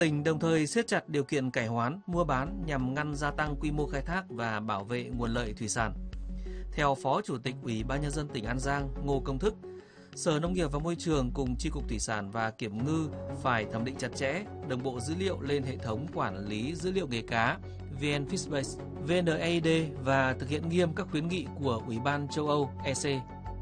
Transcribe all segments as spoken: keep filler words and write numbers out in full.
Tỉnh đồng thời siết chặt điều kiện cải hoán, mua bán nhằm ngăn gia tăng quy mô khai thác và bảo vệ nguồn lợi thủy sản. Theo Phó Chủ tịch Ủy ban Nhân dân tỉnh An Giang Ngô Công Thức, Sở Nông nghiệp và Môi trường cùng Chi cục Thủy sản và Kiểm ngư phải thẩm định chặt chẽ, đồng bộ dữ liệu lên hệ thống quản lý dữ liệu nghề cá vê en Fishbase, vê en a đê và thực hiện nghiêm các khuyến nghị của Ủy ban châu Âu e xê.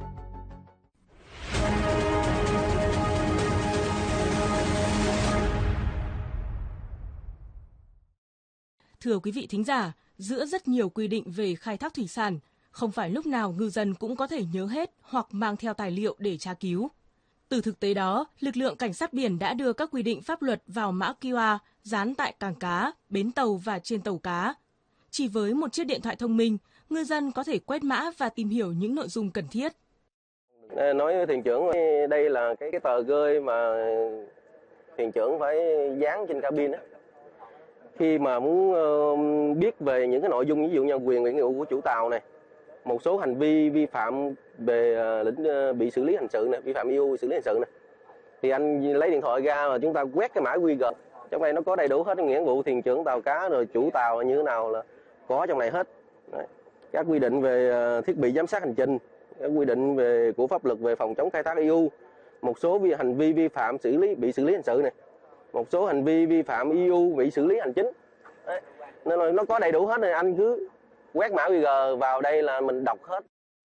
Thưa quý vị thính giả, giữa rất nhiều quy định về khai thác thủy sản, không phải lúc nào ngư dân cũng có thể nhớ hết hoặc mang theo tài liệu để tra cứu. Từ thực tế đó, lực lượng cảnh sát biển đã đưa các quy định pháp luật vào mã quy rờ dán tại cảng cá, bến tàu và trên tàu cá. Chỉ với một chiếc điện thoại thông minh, ngư dân có thể quét mã và tìm hiểu những nội dung cần thiết. Nói với thuyền trưởng, đây là cái, cái tờ rơi mà thuyền trưởng phải dán trên cabin á. Khi mà muốn biết về những cái nội dung ví dụ như quyền nghĩa vụ của chủ tàu này, một số hành vi vi phạm về lĩnh bị xử lý hình sự này, vi phạm e u xử lý hình sự này, thì anh lấy điện thoại ra mà chúng ta quét cái mã quy rờ. Trong này nó có đầy đủ hết nghĩa vụ thuyền trưởng tàu cá rồi chủ tàu như thế nào là có trong này hết. Đấy. Các quy định về thiết bị giám sát hành trình, các quy định về của pháp luật về phòng chống khai thác e u, một số vi hành vi vi phạm xử lý bị xử lý hình sự này, một số hành vi vi phạm e u bị xử lý hành chính. Đấy. Nên là nó có đầy đủ hết rồi, anh cứ quét mã quy rờ vào đây là mình đọc hết.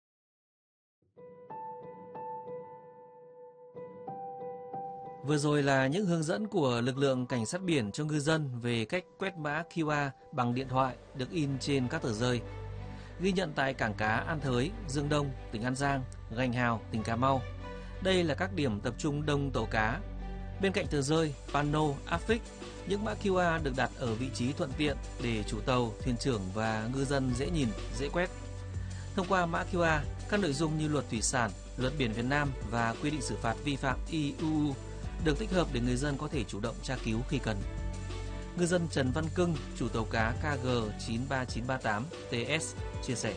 Vừa rồi là những hướng dẫn của lực lượng cảnh sát biển cho ngư dân về cách quét mã quy rờ bằng điện thoại được in trên các tờ rơi. Ghi nhận tại cảng cá An Thới, Dương Đông, tỉnh An Giang, Gành Hào, tỉnh Cà Mau. Đây là các điểm tập trung đông tàu cá. Bên cạnh tờ rơi, pano, áp phích, những mã quy rờ được đặt ở vị trí thuận tiện để chủ tàu, thuyền trưởng và ngư dân dễ nhìn, dễ quét. Thông qua mã quy rờ, các nội dung như luật thủy sản, luật biển Việt Nam và quy định xử phạt vi phạm e u được tích hợp để người dân có thể chủ động tra cứu khi cần. Ngư dân Trần Văn Cưng, chủ tàu cá K G chín ba chín ba tám T S chia sẻ.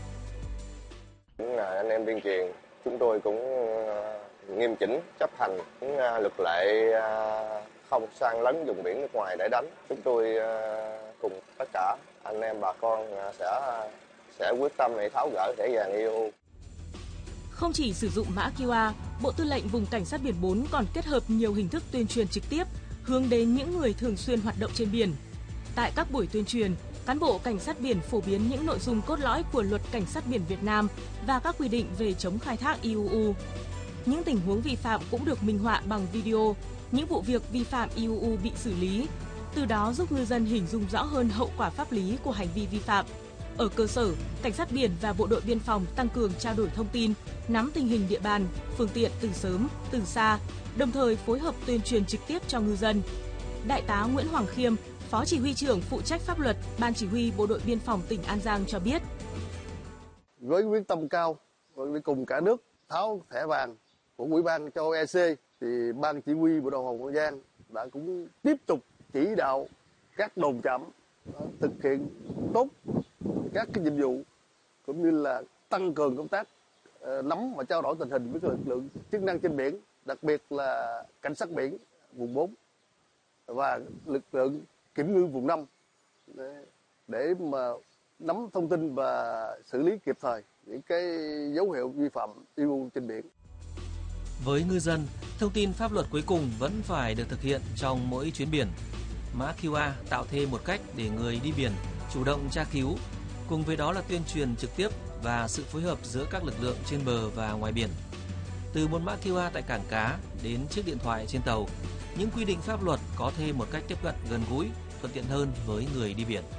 Những anh em tuyên truyền, chúng tôi cũng nghiêm chỉnh chấp hành những luật lệ không sang lấn vùng biển nước ngoài để đánh. Chúng tôi cùng tất cả anh em bà con sẽ sẽ quyết tâm để tháo gỡ thẻ vàng e u. Không chỉ sử dụng mã quy rờ, Bộ Tư lệnh Vùng Cảnh sát biển bốn còn kết hợp nhiều hình thức tuyên truyền trực tiếp hướng đến những người thường xuyên hoạt động trên biển. Tại các buổi tuyên truyền, cán bộ cảnh sát biển phổ biến những nội dung cốt lõi của Luật Cảnh sát biển Việt Nam và các quy định về chống khai thác e u. Những tình huống vi phạm cũng được minh họa bằng video, những vụ việc vi phạm e u bị xử lý, từ đó giúp ngư dân hình dung rõ hơn hậu quả pháp lý của hành vi vi phạm. Ở cơ sở, Cảnh sát biển và Bộ đội Biên phòng tăng cường trao đổi thông tin, nắm tình hình địa bàn, phương tiện từ sớm, từ xa, đồng thời phối hợp tuyên truyền trực tiếp cho ngư dân. Đại tá Nguyễn Hoàng Khiêm, Phó Chỉ huy trưởng phụ trách pháp luật, Ban Chỉ huy Bộ đội Biên phòng tỉnh An Giang cho biết. Với quyết tâm cao, để cùng cả nước tháo thẻ vàng của Ủy ban châu Âu e xê, thì Ban Chỉ huy Bộ đội Biên phòng An Giang đã cũng tiếp tục chỉ đạo các đồn trạm thực hiện tốt các cái nhiệm vụ cũng như là tăng cường công tác uh, nắm và trao đổi tình hình với lực lượng chức năng trên biển, đặc biệt là cảnh sát biển vùng bốn và lực lượng kiểm ngư vùng năm để, để mà nắm thông tin và xử lý kịp thời những cái dấu hiệu vi phạm e u trên biển. Với ngư dân, thông tin pháp luật cuối cùng vẫn phải được thực hiện trong mỗi chuyến biển. Mã quy rờ tạo thêm một cách để người đi biển chủ động tra cứu, cùng với đó là tuyên truyền trực tiếp và sự phối hợp giữa các lực lượng trên bờ và ngoài biển. Từ một mã quy rờ tại cảng cá đến chiếc điện thoại trên tàu, những quy định pháp luật có thêm một cách tiếp cận gần gũi, thuận tiện hơn với người đi biển.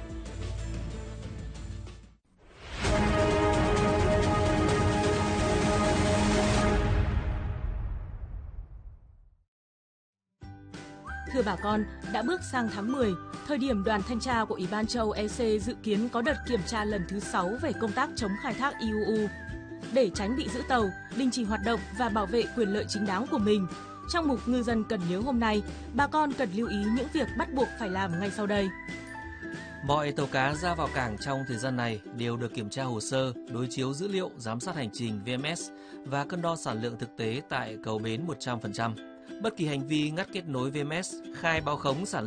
Thưa bà con, đã bước sang tháng mười, thời điểm đoàn thanh tra của Ủy ban châu Âu e xê dự kiến có đợt kiểm tra lần thứ sáu về công tác chống khai thác e u. Để tránh bị giữ tàu, đình chỉ hoạt động và bảo vệ quyền lợi chính đáng của mình, trong mục Ngư dân cần nhớ hôm nay, bà con cần lưu ý những việc bắt buộc phải làm ngay sau đây. Mọi tàu cá ra vào cảng trong thời gian này đều được kiểm tra hồ sơ, đối chiếu dữ liệu, giám sát hành trình vê em ét và cân đo sản lượng thực tế tại cầu bến một trăm phần trăm. Bất kỳ hành vi ngắt kết nối vê em ét, khai báo khống sản